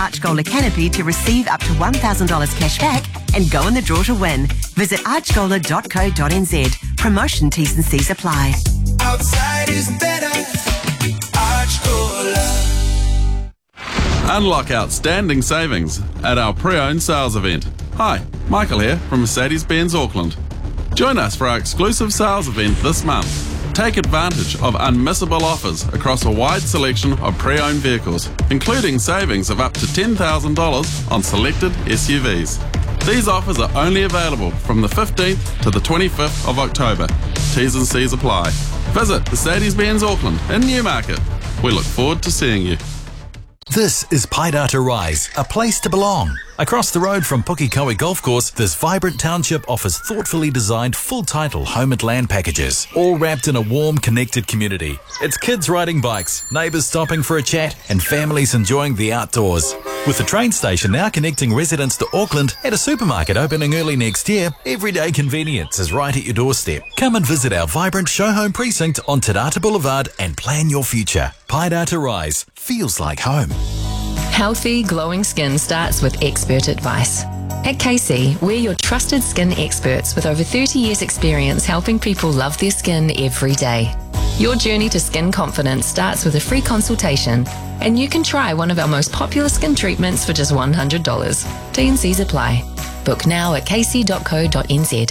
Archgola Canopy to receive up to $1,000 cash back and go in the draw to win. Visit archgola.co.nz. Promotion T's and C's apply. Outside is better. Archgola. Unlock outstanding savings at our pre-owned sales event. Hi, Michael here from Mercedes-Benz Auckland. Join us for our exclusive sales event this month. Take advantage of unmissable offers across a wide selection of pre-owned vehicles, including savings of up to $10,000 on selected SUVs. These offers are only available from the 15th to the 25th of October. T's and C's apply. Visit Mercedes-Benz Auckland in Newmarket. We look forward to seeing you. This is Paidata Rise, a place to belong. Across the road from Pukikoe Golf Course, this vibrant township offers thoughtfully designed full-title home and land packages, all wrapped in a warm, connected community. It's kids riding bikes, neighbours stopping for a chat, and families enjoying the outdoors. With the train station now connecting residents to Auckland and a supermarket opening early next year, everyday convenience is right at your doorstep. Come and visit our vibrant show home precinct on Te Rata Boulevard and plan your future. Paidata Rise feels like home. Healthy, glowing skin starts with expert advice. At KC, we're your trusted skin experts with over 30 years' experience helping people love their skin every day. Your journey to skin confidence starts with a free consultation, and you can try one of our most popular skin treatments for just $100. T&Cs apply. Book now at kc.co.nz.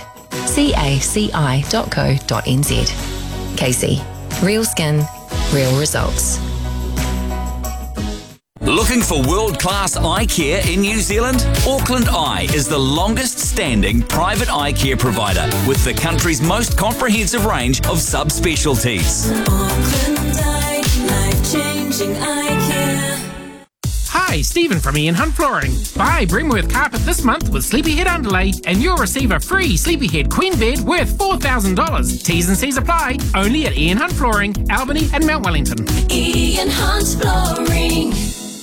caci.co.nz. KC. Real skin, real results. Looking for world-class eye care in New Zealand? Auckland Eye is the longest-standing private eye care provider with the country's most comprehensive range of subspecialties. Auckland Eye, life-changing eye care. Hi, Stephen from Ian Hunt Flooring. Buy Brimworth Carpet this month with Sleepyhead Underlay and you'll receive a free Sleepyhead Queen Bed worth $4,000. T's and C's apply. Only at Ian Hunt Flooring, Albany and Mount Wellington. Ian Hunt Flooring.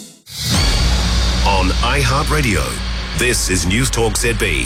On iHeartRadio, this is News Talk ZB.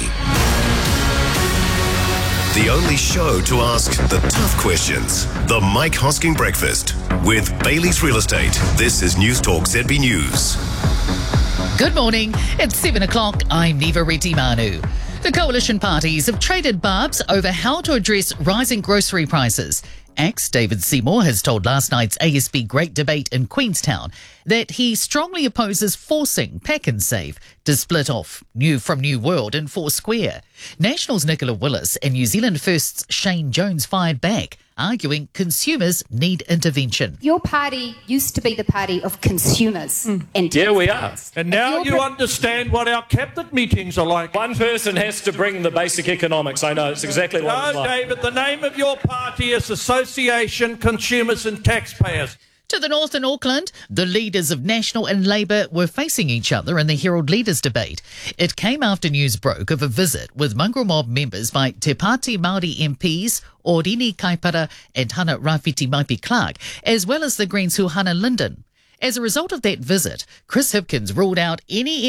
The only show to ask the tough questions. The Mike Hosking Breakfast with Bailey's Real Estate. This is News Talk ZB News. Good morning. It's 7 o'clock. I'm Neva Retimanu. The coalition parties have traded barbs over how to address rising grocery prices. ACT's David Seymour has told last night's ASB Great Debate in Queenstown that he strongly opposes forcing Pak'nSave to split off from New World and Foursquare. Nationals Nicola Willis and New Zealand First's Shane Jones fired back, arguing consumers need intervention. Your party used to be the party of consumers. And yeah, we are. And now you understand what our cabinet meetings are like. One person has to bring the basic economics. I know, it's exactly what it's like. No, David, the name of your party is Association Consumers and Taxpayers. To the north in Auckland, the leaders of National and Labour were facing each other in the Herald Leaders debate. It came after news broke of a visit with mongrel mob members by Te Pāti Māori MPs Orini Kaipara and Hana Rafiti Maipi Clark, as well as the Greens' Hannah Linden. As a result of that visit, Chris Hipkins ruled out any